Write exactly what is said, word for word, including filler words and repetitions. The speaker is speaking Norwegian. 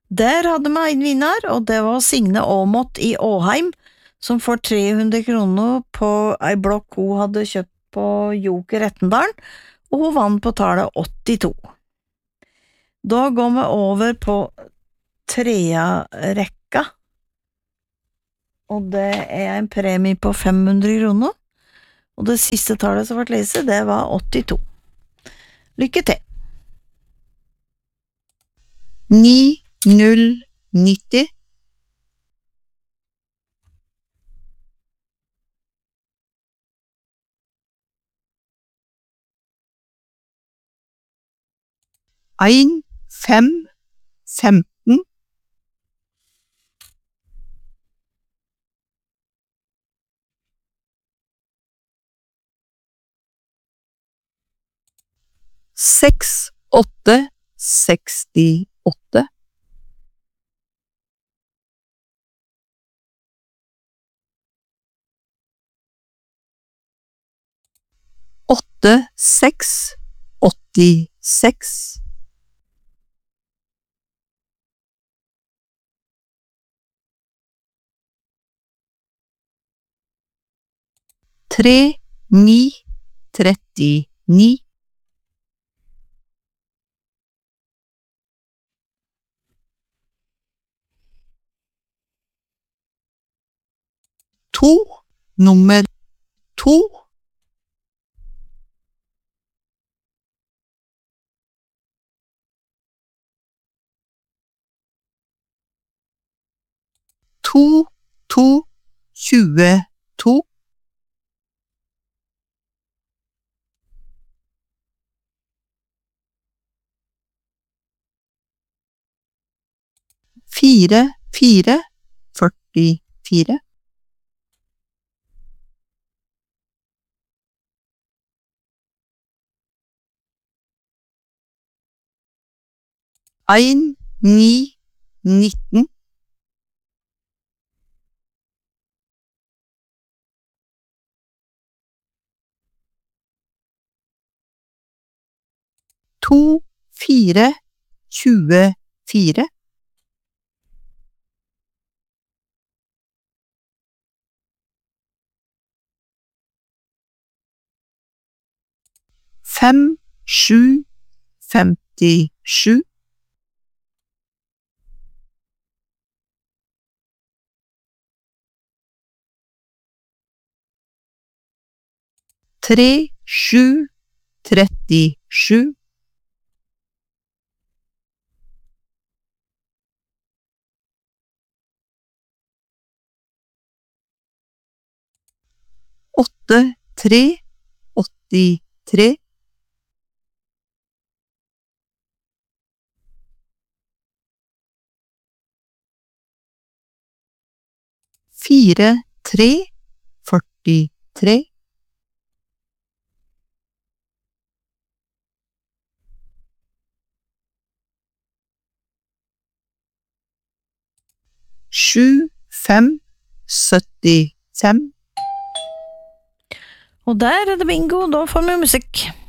Der hadde vi en vinner, og det var Signe Aamodt i Åheim, som får tre hundre kroner på ei blokk hun hadde kjøpt på Joker Etnedalen, og hun vant på tallet åttito. Da går vi over på trea rekka, og det er en premie på fem hundre kroner, og det siste tallet som ble lest, det var åttito. Lykke til! ni null nitti en fem femten seks åtte sekstiåtte åtte seks åttiseks tre ni trettini to nummer to to to tjueto fire fire førtifire en ni nitten to fire tjuefire fem sju femtisju tre sju trettisju åtte tre åttitre fire tre førtitre sju fem syttifem Og der er det bingo, da får vi musikk.